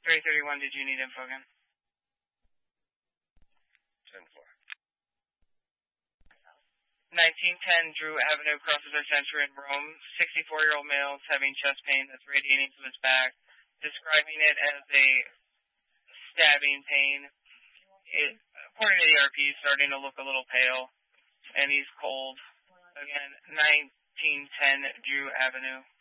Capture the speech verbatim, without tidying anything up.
three thirty-one, did you need info again? ten four. nineteen ten Drew Avenue crosses our center in Rome. sixty-four-year-old male is having chest pain that's radiating from his back, describing it as a stabbing pain. It, according to the E R P, he's starting to look a little pale, and he's cold. Again, nineteen ten Drew Avenue.